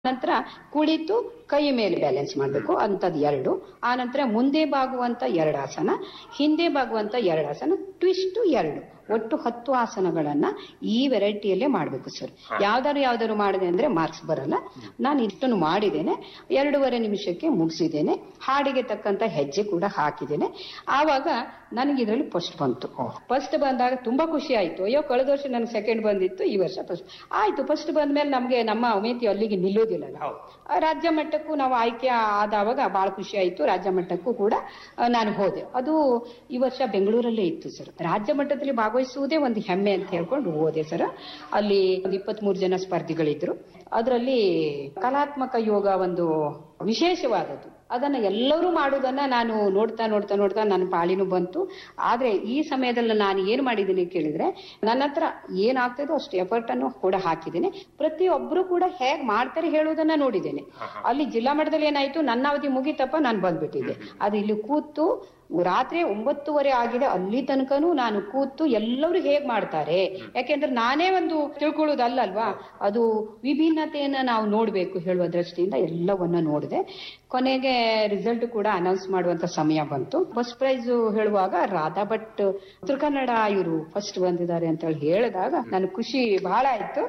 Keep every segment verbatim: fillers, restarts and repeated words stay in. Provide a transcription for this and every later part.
ನಂತರ ಕುಳಿತು ಕೈ ಮೇಲೆ ಬ್ಯಾಲೆನ್ಸ್ ಮಾಡಬೇಕು ಅಂತದ್ ಎರಡು. ಆ ನಂತರ ಮುಂದೆ ಬಾಗುವಂತ ಎರಡು ಆಸನ, ಹಿಂದೆ ಬಾಗುವಂತ ಎರಡು ಆಸನ, ಟ್ವಿಸ್ಟ್ ಎರಡು. ಒಟ್ಟು ಹತ್ತು ಆಸನಗಳನ್ನ ಈ ವೆರೈಟಿಯಲ್ಲೇ ಮಾಡಬೇಕು ಸರ್. ಯಾವ್ದಾರು ಯಾವ್ದಾರು ಮಾಡಿದೆ ಅಂದ್ರೆ ಮಾರ್ಕ್ಸ್ ಬರಲ್ಲ. ನಾನು ಇಷ್ಟನ್ನು ಮಾಡಿದ್ದೇನೆ, ಎರಡೂವರೆ ನಿಮಿಷಕ್ಕೆ ಮುಗಿಸಿದ್ದೇನೆ, ಹಾಡಿಗೆ ತಕ್ಕಂತ ಹೆಜ್ಜೆ ಕೂಡ ಹಾಕಿದ್ದೇನೆ. ಆವಾಗ ನನಗೆ ಇದರಲ್ಲಿ ಫಸ್ಟ್ ಬಂತು. ಫಸ್ಟ್ ಬಂದಾಗ ತುಂಬಾ ಖುಷಿ ಆಯ್ತು. ಅಯ್ಯೋ, ಕಳೆದ ವರ್ಷ ನನಗೆ ಸೆಕೆಂಡ್ ಬಂದಿತ್ತು, ಈ ವರ್ಷ ಫಸ್ಟ್ ಆಯ್ತು. ಫಸ್ಟ್ ಬಂದ್ಮೇಲೆ ನಮ್ಗೆ ನಮ್ಮ ಅಮೇತಿ ಅಲ್ಲಿಗೆ ನಿಲ್ಲೋದಿಲ್ಲ. ರಾಜ್ಯ ಮಟ್ಟಕ್ಕೂ ನಾವು ಆಯ್ಕೆ ಆದವಾಗ ಬಹಳ ಖುಷಿ ಆಯ್ತು. ರಾಜ್ಯ ಮಟ್ಟಕ್ಕೂ ಕೂಡ ನಾನು ಹೋದೆ. ಅದು ಈ ವರ್ಷ ಬೆಂಗಳೂರಲ್ಲೇ ಇತ್ತು ಸರ್. ರಾಜ್ಯ ಮಟ್ಟದಲ್ಲಿ ಭಾಗವಹಿಸುವುದೇ ಒಂದು ಹೆಮ್ಮೆ ಅಂತ ಹೇಳ್ಕೊಂಡು ಹೋದೆ ಸರ್. ಅಲ್ಲಿ ಒಂದು ಇಪ್ಪತ್ತ್ ಮೂರು ಜನ ಸ್ಪರ್ಧಿಗಳಿದ್ರು. ಅದರಲ್ಲಿ ಕಲಾತ್ಮಕ ಯೋಗ ಒಂದು ವಿಶೇಷವಾದದ್ದು. ಅದನ್ನ ಎಲ್ಲರೂ ಮಾಡುವುದನ್ನ ನಾನು ನೋಡ್ತಾ ನೋಡ್ತಾ ನೋಡ್ತಾ ನನ್ನ ಪಾಳಿನೂ ಬಂತು. ಆದ್ರೆ ಈ ಸಮಯದಲ್ಲಿ ನಾನು ಏನ್ ಮಾಡಿದ್ದೀನಿ ಕೇಳಿದ್ರೆ, ನನ್ನ ಹತ್ರ ಏನಾಗ್ತದೋ ಅಷ್ಟು ಎಫರ್ಟ್ ಅನ್ನು ಕೂಡ ಹಾಕಿದ್ದೇನೆ. ಪ್ರತಿಯೊಬ್ರು ಕೂಡ ಹೇಗ್ ಮಾಡ್ತಾರೆ ಹೇಳುವುದನ್ನ ನೋಡಿದ್ದೇನೆ. ಅಲ್ಲಿ ಜಿಲ್ಲಾ ಮಟ್ಟದಲ್ಲಿ ಏನಾಯ್ತು, ನನ್ನ ಅವಧಿ ಮುಗಿತಪ್ಪ, ನಾನು ಬಂದ್ಬಿಟ್ಟಿದ್ದೆ. ಅದು ಇಲ್ಲಿ ಕೂತು ರಾತ್ರಿ ಒಂಬತ್ತುವರೆ ಆಗಿದೆ, ಅಲ್ಲಿ ತನಕನೂ ನಾನು ಕೂತು ಎಲ್ಲರೂ ಹೇಗ್ ಮಾಡ್ತಾರೆ, ಯಾಕೆಂದ್ರೆ ನಾನೇ ಒಂದು ತಿಳ್ಕೊಳ್ಳೋದಲ್ಲಲ್ವಾ, ಅದು ವಿಭಿನ್ನತೆಯನ್ನ ನಾವು ನೋಡ್ಬೇಕು ಹೇಳುವ ದೃಷ್ಟಿಯಿಂದ ಎಲ್ಲವನ್ನ ನೋಡಿದೆ. ಕೊನೆಗೆ ರಿಸಲ್ಟ್ ಕೂಡ ಅನೌನ್ಸ್ ಮಾಡುವಂತ ಸಮಯ ಬಂತು. ಫಸ್ಟ್ ಪ್ರೈಸ್ ಹೇಳುವಾಗ ರಾಧಾ ಭಟ್ ಉತ್ತರ ಕನ್ನಡ ಇವರು ಫಸ್ಟ್ ಬಂದಿದ್ದಾರೆ ಅಂತ ಹೇಳಿ ಹೇಳಿದಾಗ ನನ್ ಖುಷಿ ಬಹಳ ಆಯ್ತು.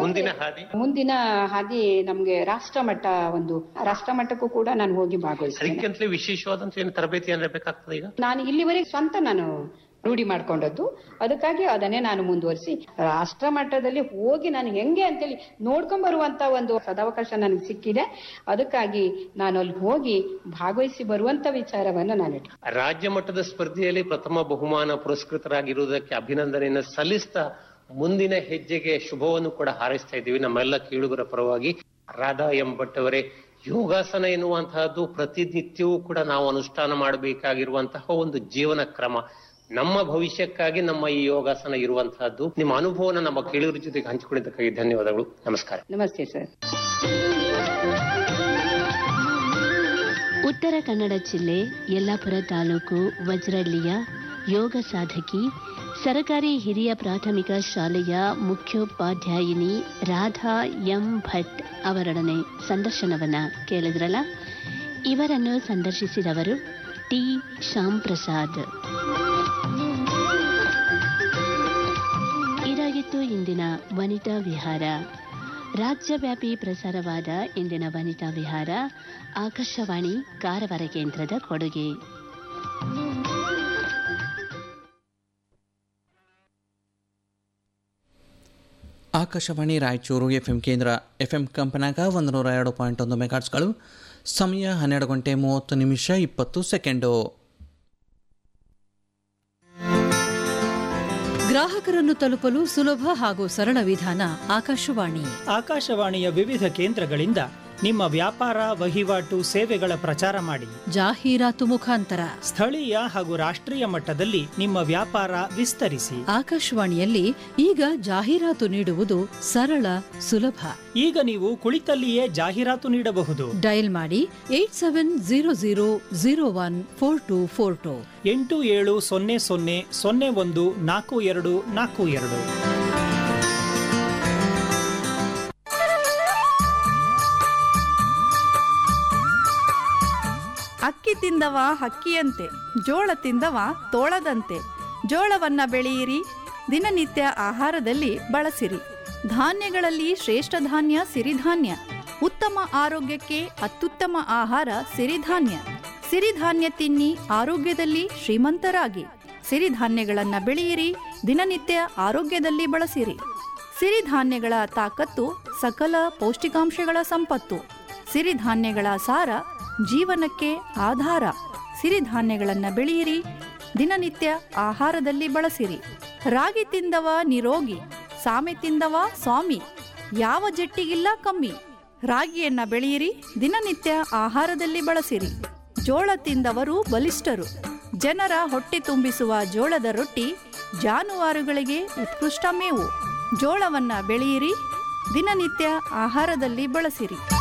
ಮುಂದಿನ ಹಾದಿ ನಮ್ಗೆ ರಾಷ್ಟ್ರ ಮಟ್ಟ, ಒಂದು ರಾಷ್ಟ್ರ ಮಟ್ಟಕ್ಕೂ ಕೂಡ ನಾನು ಹೋಗಿ ಭಾಗವಹಿಸಿದೆ. ವಿಶೇಷವಾದಂತ ಏನು ತರಬೇತಿ ಅಂದ್ರೆ ಬೇಕಾಗ್ತದೆ ಈಗ? ನಾನು ಇಲ್ಲಿವರೆಗೆ ಸ್ವಂತ ನಾನು ರೂಢಿ ಮಾಡ್ಕೊಂಡದ್ದು. ಅದಕ್ಕಾಗಿ ಅದನ್ನೇ ನಾನು ಮುಂದುವರಿಸಿ ರಾಷ್ಟ್ರ ಮಟ್ಟದಲ್ಲಿ ಹೋಗಿ ನಾನು ಹೆಂಗೆ ಅಂತೇಳಿ ನೋಡ್ಕೊಂಡ್ ಬರುವಂತ ಒಂದು ಸದಾವಕಾಶ ನನಗೆ ಸಿಕ್ಕಿದೆ. ಅದಕ್ಕಾಗಿ ನಾನು ಅಲ್ಲಿ ಹೋಗಿ ಭಾಗವಹಿಸಿ ಬರುವಂತ ವಿಚಾರವನ್ನ ನಾನು ಇಟ್ಟು ರಾಜ್ಯ ಮಟ್ಟದ ಸ್ಪರ್ಧೆಯಲ್ಲಿ ಪ್ರಥಮ ಬಹುಮಾನ ಪುರಸ್ಕೃತರಾಗಿರುವುದಕ್ಕೆ ಅಭಿನಂದನೆಯನ್ನು ಸಲ್ಲಿಸ್ತಾ ಮುಂದಿನ ಹೆಜ್ಜೆಗೆ ಶುಭವನ್ನು ಕೂಡ ಹಾರೈಸ್ತಾ ಇದ್ದೀವಿ ನಮ್ಮೆಲ್ಲ ಕೇಳುಗರ ಪರವಾಗಿ. ರಾಧಾ ಎಂ ಭಟ್ ಅವರೇ, ಯೋಗಾಸನ ಎನ್ನುವಂತಹದ್ದು ಪ್ರತಿನಿತ್ಯವೂ ಕೂಡ ನಾವು ಅನುಷ್ಠಾನ ಮಾಡಬೇಕಾಗಿರುವಂತಹ ಒಂದು ಜೀವನ ಕ್ರಮ. ನಮ್ಮ ಭವಿಷ್ಯಕ್ಕಾಗಿ ನಮ್ಮ ಈ ಯೋಗಾಸನ ಇರುವಂತಹದ್ದು. ನಿಮ್ಮ ಅನುಭವನ ನಮ್ಮ ಕೇಳುಗರ ಜೊತೆಗೆ ಹಂಚಿಕೊಂಡಿದ್ದಕ್ಕಾಗಿ ಧನ್ಯವಾದಗಳು. ನಮಸ್ಕಾರ. ನಮಸ್ತೆ ಸರ್. ಉತ್ತರ ಕನ್ನಡ ಜಿಲ್ಲೆ ಯಲ್ಲಾಪುರ ತಾಲೂಕು ವಜ್ರಳ್ಳಿಯ ಯೋಗ ಸಾಧಕಿ, ಸರಕಾರಿ ಹಿರಿಯ ಪ್ರಾಥಮಿಕ ಶಾಲೆಯ ಮುಖ್ಯೋಪಾಧ್ಯಾಯಿನಿ ರಾಧಾ ಎಂ ಭಟ್ ಅವರೊಡನೆ ಸಂದರ್ಶನವನ್ನ ಕೇಳಿದ್ರಲ್ಲ. ಇವರನ್ನು ಸಂದರ್ಶಿಸಿದವರು ಟಿ ಶ್ಯಾಮ್ ಪ್ರಸಾದ್. ಇದಾಗಿತ್ತು ಇಂದಿನ ವನಿತಾ ವಿಹಾರ. ರಾಜ್ಯವ್ಯಾಪಿ ಪ್ರಸಾರವಾದ ಇಂದಿನ ವನಿತಾ ವಿಹಾರ ಆಕಾಶವಾಣಿ ಕಾರವಾರ ಕೇಂದ್ರದ ಕೊಡುಗೆ. ಆಕಾಶವಾಣಿ ರಾಯಚೂರು ಎಫ್ ಎಂ ಕೇಂದ್ರ. ಎಫ್ ಎಂ ಕಂಪನಾಗ ಒಂದು ನೂರ ಎರಡು ಪಾಯಿಂಟ್ ಒಂದು ಮೆಗಾಟ್ಸ್ಗಳು. ಸಮಯ ಹನ್ನೆರಡು ಗಂಟೆ ಮೂವತ್ತು ನಿಮಿಷ ಇಪ್ಪತ್ತು ಸೆಕೆಂಡು. ಗ್ರಾಹಕರನ್ನು ತಲುಪಲು ಸುಲಭ ಹಾಗೂ ಸರಳ ವಿಧಾನ ಆಕಾಶವಾಣಿ. ಆಕಾಶವಾಣಿಯ ವಿವಿಧ ಕೇಂದ್ರಗಳಿಂದ ನಿಮ್ಮ ವ್ಯಾಪಾರ, ವಹಿವಾಟು, ಸೇವೆಗಳ ಪ್ರಚಾರ ಮಾಡಿ. ಜಾಹೀರಾತು ಮುಖಾಂತರ ಸ್ಥಳೀಯ ಹಾಗೂ ರಾಷ್ಟ್ರೀಯ ಮಟ್ಟದಲ್ಲಿ ನಿಮ್ಮ ವ್ಯಾಪಾರ ವಿಸ್ತರಿಸಿ. ಆಕಾಶವಾಣಿಯಲ್ಲಿ ಈಗ ಜಾಹೀರಾತು ನೀಡುವುದು ಸರಳ, ಸುಲಭ. ಈಗ ನೀವು ಕುಳಿತಲ್ಲಿಯೇ ಜಾಹೀರಾತು ನೀಡಬಹುದು. ಡಯಲ್ ಮಾಡಿ eight seven zero zero zero one four to four to ಎಂಟು ಏಳು ಸೊನ್ನೆ ಸೊನ್ನೆ ಸೊನ್ನೆ ಒಂದು ನಾಲ್ಕು ಎರಡು ನಾಲ್ಕು ಎರಡು. ಅಕ್ಕಿ ತಿಂದವ ಹಕ್ಕಿಯಂತೆ, ಜೋಳ ತಿಂದವ ತೋಳದಂತೆ. ಜೋಳವನ್ನ ಬೆಳೆಯಿರಿ, ದಿನನಿತ್ಯ ಆಹಾರದಲ್ಲಿ ಬಳಸಿರಿ. ಧಾನ್ಯಗಳಲ್ಲಿ ಶ್ರೇಷ್ಠ ಧಾನ್ಯ ಸಿರಿಧಾನ್ಯ. ಉತ್ತಮ ಆರೋಗ್ಯಕ್ಕೆ ಅತ್ಯುತ್ತಮ ಆಹಾರ ಸಿರಿಧಾನ್ಯ. ಸಿರಿಧಾನ್ಯ ತಿನ್ನಿ, ಆರೋಗ್ಯದಲ್ಲಿ ಶ್ರೀಮಂತರಾಗಿ. ಸಿರಿಧಾನ್ಯಗಳನ್ನ ಬೆಳೆಯಿರಿ, ದಿನನಿತ್ಯ ಆರೋಗ್ಯದಲ್ಲಿ ಬಳಸಿರಿ. ಸಿರಿಧಾನ್ಯಗಳ ತಾಕತ್ತು ಸಕಲ ಪೌಷ್ಟಿಕಾಂಶಗಳ ಸಂಪತ್ತು. ಸಿರಿಧಾನ್ಯಗಳ ಸಾರ ಜೀವನಕ್ಕೆ ಆಧಾರ. ಸಿರಿಧಾನ್ಯಗಳನ್ನು ಬೆಳೆಯಿರಿ, ದಿನನಿತ್ಯ ಆಹಾರದಲ್ಲಿ ಬಳಸಿರಿ. ರಾಗಿ ತಿಂದವ ನಿರೋಗಿ, ಸಾಮೆ ತಿಂದವ ಸ್ವಾಮಿ. ಯಾವ ಜಟ್ಟಿಗಿಲ್ಲ ಕಮ್ಮಿ. ರಾಗಿಯನ್ನ ಬೆಳೆಯಿರಿ, ದಿನನಿತ್ಯ ಆಹಾರದಲ್ಲಿ ಬಳಸಿರಿ. ಜೋಳ ತಿಂದವರು ಬಲಿಷ್ಠರು. ಜನರ ಹೊಟ್ಟೆ ತುಂಬಿಸುವ ಜೋಳದ ರೊಟ್ಟಿ ಜಾನುವಾರುಗಳಿಗೆ ಉತ್ಕೃಷ್ಟ ಮೇವು. ಜೋಳವನ್ನ ಬೆಳೆಯಿರಿ, ದಿನನಿತ್ಯ ಆಹಾರದಲ್ಲಿ ಬಳಸಿರಿ.